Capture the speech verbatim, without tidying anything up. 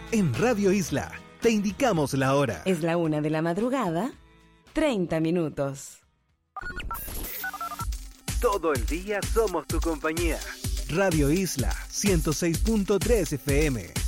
En Radio Isla, te indicamos la hora. Es la una de la madrugada, treinta minutos. Todo el día somos tu compañía. Radio Isla, ciento seis punto tres F M.